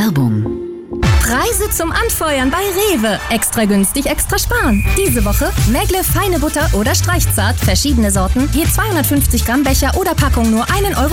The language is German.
Werbung. Preise zum Anfeuern bei Rewe. Extra günstig, extra sparen. Diese Woche Mägle feine Butter oder Streichzart, verschiedene Sorten, je 250 Gramm Becher oder Packung nur 1,49 €